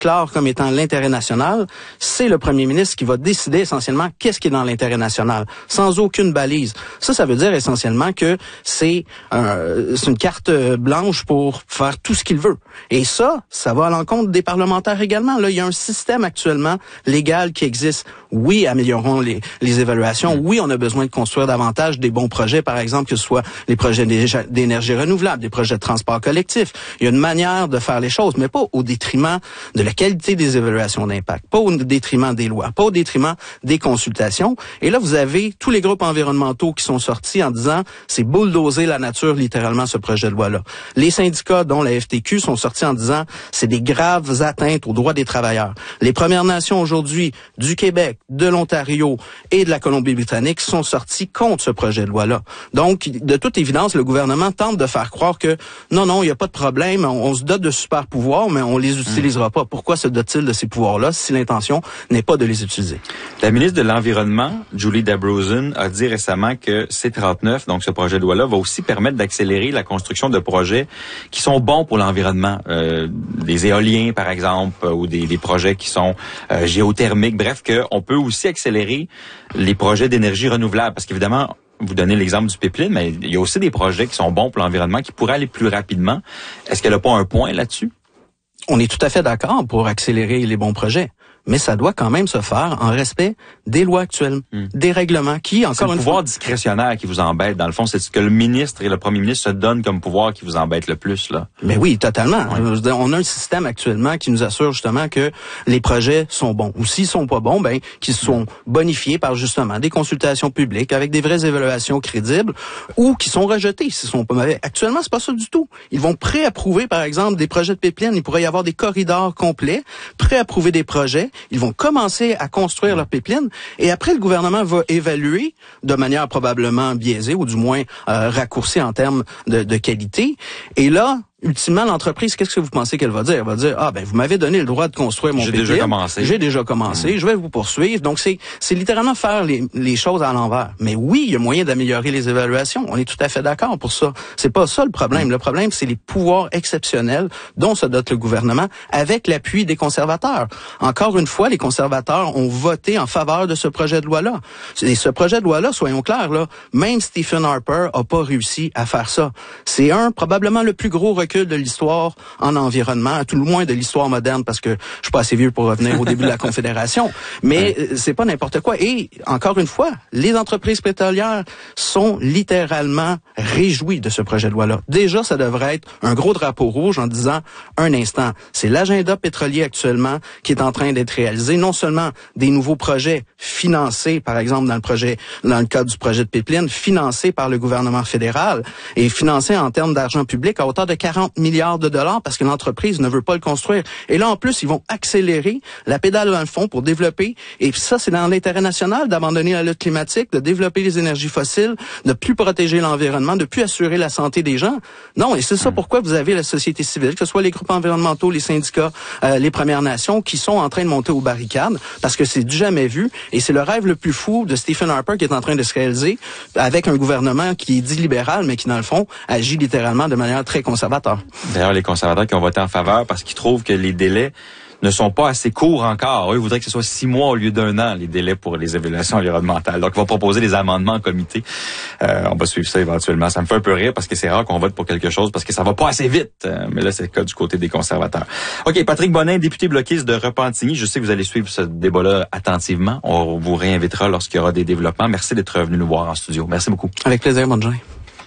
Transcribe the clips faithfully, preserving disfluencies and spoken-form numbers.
clair comme étant l'intérêt national, c'est le premier ministre qui va décider essentiellement qu'est-ce qui est dans l'intérêt national, sans aucune balise. Ça, ça veut dire essentiellement que c'est, euh, c'est une carte blanche pour faire tout ce qu'il veut. Et ça, ça va à l'encontre des parlementaires également. Là, il y a un système actuellement légal qui existe. Oui, améliorons les, les évaluations. Oui, on a besoin de construire davantage des bons projets, par exemple, que ce soit les projets d'énergie renouvelable, des projets de transport collectif. Il y a une manière de faire les choses, mais pas au détriment de la qualité des évaluations d'impact, pas au détriment des lois, pas au détriment des consultations. Et là, vous avez tous les groupes environnementaux qui sont sortis en disant c'est bulldozer la nature, littéralement, ce projet de loi-là. Les syndicats, dont la F T Q, sont sortis en disant c'est des graves atteintes aux droits des travailleurs. Les Premières Nations aujourd'hui, du Québec, de l'Ontario et de la Colombie-Britannique sont sortis contre ce projet de loi-là. Donc, de toute évidence, le gouvernement tente de faire croire que non, non, il n'y a pas de problème, on, on se dote de super pouvoirs, mais on les utilisera pas. Pourquoi se dote-t-il de ces pouvoirs-là si l'intention n'est pas de les utiliser? La ministre de l'Environnement, Julie Dabrosin, a dit récemment que C trente-neuf, donc ce projet de loi-là, va aussi permettre d'accélérer la construction de projets qui sont bons pour l'environnement. Euh, des éoliens, par exemple, ou des, des projets qui sont euh, géothermiques. Bref, qu'on peut aussi accélérer les projets d'énergie renouvelable. Parce qu'évidemment, vous donnez l'exemple du pipeline, mais il y a aussi des projets qui sont bons pour l'environnement, qui pourraient aller plus rapidement. Est-ce qu'elle n'a pas un point là-dessus? On est tout à fait d'accord pour accélérer les bons projets. Mais ça doit quand même se faire en respect des lois actuelles, hmm. des règlements qui, encore une fois... C'est le pouvoir discrétionnaire qui vous embête. Dans le fond, c'est ce que le ministre et le premier ministre se donnent comme pouvoir qui vous embête le plus, là. Mais oui, totalement. Ouais. On a un système actuellement qui nous assure justement que les projets sont bons. Ou s'ils sont pas bons, ben, qu'ils sont bonifiés par justement des consultations publiques avec des vraies évaluations crédibles ou qui sont rejetés s'ils sont pas mauvais. Actuellement, c'est pas ça du tout. Ils vont pré-approuver, par exemple, des projets de pipeline. Il pourrait y avoir des corridors complets, pré-approuver des projets. Ils vont commencer à construire leur pipeline et après, le gouvernement va évaluer de manière probablement biaisée ou du moins euh, raccourcie en termes de, de qualité. Et là, ultimement, l'entreprise, qu'est-ce que vous pensez qu'elle va dire? Elle va dire, ah ben, vous m'avez donné le droit de construire mon pipeline. J'ai déjà commencé. J'ai déjà commencé. Mmh. Je vais vous poursuivre. Donc, c'est c'est littéralement faire les, les choses à l'envers. Mais oui, il y a moyen d'améliorer les évaluations. On est tout à fait d'accord pour ça. C'est pas ça le problème. Mmh. Le problème, c'est les pouvoirs exceptionnels dont se dote le gouvernement avec l'appui des conservateurs. Encore une fois, les conservateurs ont voté en faveur de ce projet de loi-là. Et ce projet de loi-là, soyons clairs, là, même Stephen Harper a pas réussi à faire ça. C'est un, probablement le plus gros recul de l'histoire en environnement, à tout le moins de l'histoire moderne, parce que je suis pas assez vieux pour revenir au début de la Confédération. Mais ouais. c'est pas n'importe quoi. Et encore une fois, les entreprises pétrolières sont littéralement réjouies de ce projet de loi-là. Déjà, ça devrait être un gros drapeau rouge en disant un instant, c'est l'agenda pétrolier actuellement qui est en train d'être réalisé. Non seulement des nouveaux projets financés, par exemple dans le projet, dans le cadre du projet de pipeline, financés par le gouvernement fédéral et financés en termes d'argent public à hauteur de quarante milliards de dollars parce que l'entreprise ne veut pas le construire. Et là, en plus, ils vont accélérer la pédale dans le fond pour développer, et ça, c'est dans l'intérêt national d'abandonner la lutte climatique, de développer les énergies fossiles, de plus protéger l'environnement, de plus assurer la santé des gens. Non, et c'est ça pourquoi vous avez la société civile, que ce soit les groupes environnementaux, les syndicats, euh, les Premières Nations, qui sont en train de monter aux barricades parce que c'est du jamais vu, et c'est le rêve le plus fou de Stephen Harper qui est en train de se réaliser avec un gouvernement qui est dit libéral, mais qui, dans le fond, agit littéralement de manière très conservateur. D'ailleurs, les conservateurs qui ont voté en faveur parce qu'ils trouvent que les délais ne sont pas assez courts encore. Eux, ils voudraient que ce soit six mois au lieu d'un an, les délais pour les évaluations environnementales. Donc, ils vont proposer des amendements en comité. Euh, on va suivre ça éventuellement. Ça me fait un peu rire parce que c'est rare qu'on vote pour quelque chose parce que ça va pas assez vite. Euh, mais là, c'est le cas du côté des conservateurs. OK, Patrick Bonin, député bloquiste de Repentigny. Je sais que vous allez suivre ce débat-là attentivement. On vous réinvitera lorsqu'il y aura des développements. Merci d'être venu nous voir en studio. Merci beaucoup. Avec plaisir. Bonne journée.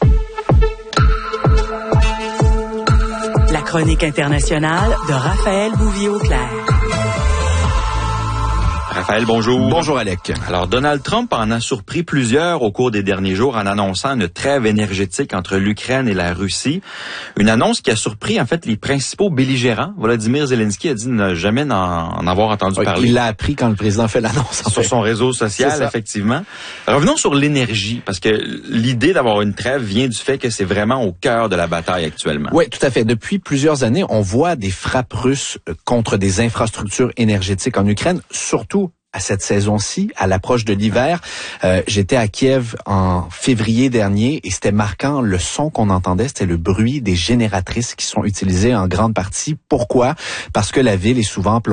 La chronique internationale de Raphaël Bouvier-Auclair. Raphaël, bonjour. Bonjour, Alec. Alors, Donald Trump en a surpris plusieurs au cours des derniers jours en annonçant une trêve énergétique entre l'Ukraine et la Russie. Une annonce qui a surpris, en fait, les principaux belligérants. Volodymyr Zelensky a dit ne jamais en, en avoir entendu oui, parler. Il l'a appris quand le président fait l'annonce. Sur fait. son réseau social, effectivement. Revenons sur l'énergie, parce que l'idée d'avoir une trêve vient du fait que c'est vraiment au cœur de la bataille actuellement. Oui, tout à fait. Depuis plusieurs années, on voit des frappes russes contre des infrastructures énergétiques en Ukraine, surtout à cette saison-ci, à l'approche de l'hiver. Euh, j'étais à Kiev en février dernier et c'était marquant. Le son qu'on entendait, c'était le bruit des génératrices qui sont utilisées en grande partie. Pourquoi? Parce que la ville est souvent